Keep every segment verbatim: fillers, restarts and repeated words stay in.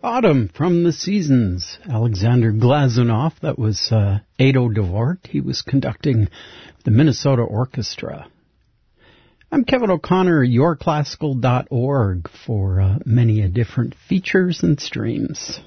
Autumn from the Seasons, Alexander Glazunov. That was uh, Ado Dvorak. He was conducting the Minnesota Orchestra. I'm Kevin O'Connor, your classical dot org, for uh, many a different features and streams.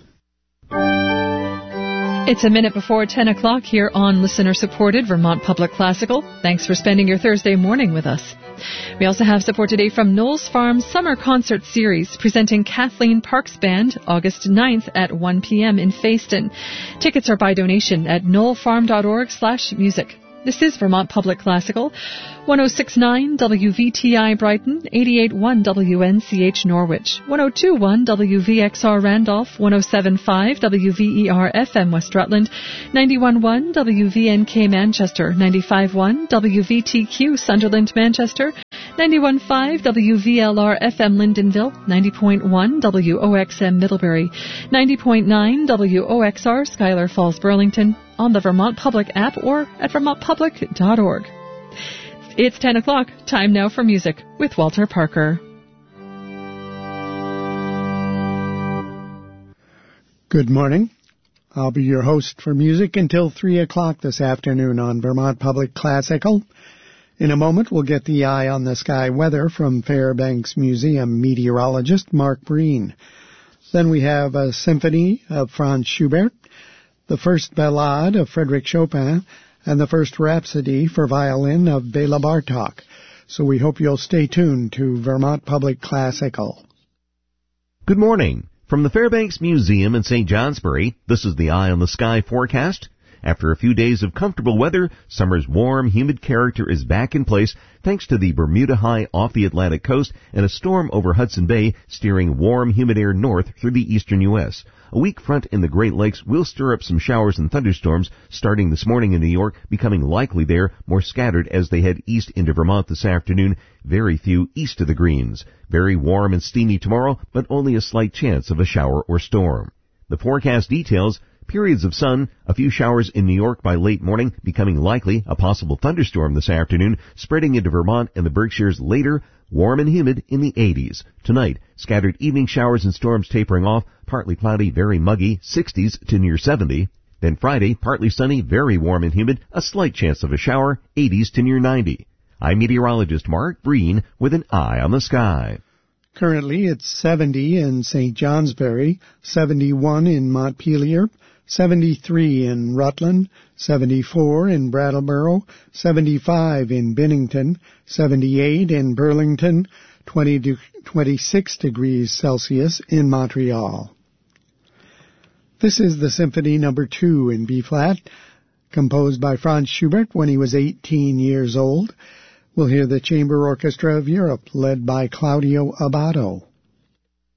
It's a minute before ten o'clock here on listener-supported Vermont Public Classical. Thanks for spending your Thursday morning with us. We also have support today from Knowles Farm Summer Concert Series, presenting Kathleen Parks Band August ninth at one p.m. in Fayston. Tickets are by donation at knollfarm.org slash music. This is Vermont Public Classical, one oh six point nine W V T I Brighton, eighty-eight point one W N C H Norwich, one oh two point one W V X R Randolph, one oh seven point five W V E R F M West Rutland, ninety-one point one W V N K Manchester, ninety-five point one W V T Q Sunderland Manchester, ninety-one point five W V L R F M Lyndonville, ninety point one W O X M Middlebury, ninety point nine W O X R Schuyler Falls Burlington, on the Vermont Public app or at vermont public dot org. It's ten o'clock. Time now for music with Walter Parker. Good morning. I'll be your host for music until three o'clock this afternoon on Vermont Public Classical. In a moment, we'll get the eye on the sky weather from Fairbanks Museum meteorologist Mark Breen. Then we have a symphony of Franz Schubert, the first ballade of Frédéric Chopin, and the first rhapsody for violin of Bela Bartok. So we hope you'll stay tuned to Vermont Public Classical. Good morning. From the Fairbanks Museum in Saint Johnsbury, this is the Eye on the Sky forecast. After a few days of comfortable weather, summer's warm, humid character is back in place thanks to the Bermuda High off the Atlantic coast and a storm over Hudson Bay steering warm, humid air north through the eastern U S. A weak front in the Great Lakes will stir up some showers and thunderstorms starting this morning in New York, becoming likely there, more scattered as they head east into Vermont this afternoon, very few east of the Greens. Very warm and steamy tomorrow, but only a slight chance of a shower or storm. The forecast details: periods of sun, a few showers in New York by late morning, becoming likely, a possible thunderstorm this afternoon, spreading into Vermont and the Berkshires later, warm and humid in the eighties. Tonight, scattered evening showers and storms tapering off, partly cloudy, very muggy, sixties to near seventy. Then Friday, partly sunny, very warm and humid, a slight chance of a shower, eighties to near ninety. I'm meteorologist Mark Breen with an eye on the sky. Currently, it's seventy in Saint Johnsbury, seventy-one in Montpelier, seventy-three in Rutland, seventy-four in Brattleboro, seventy-five in Bennington, seventy-eight in Burlington, twenty to twenty-six degrees Celsius in Montreal. This is the Symphony Number two in B-flat, composed by Franz Schubert when he was eighteen years old. We'll hear the Chamber Orchestra of Europe, led by Claudio Abbado.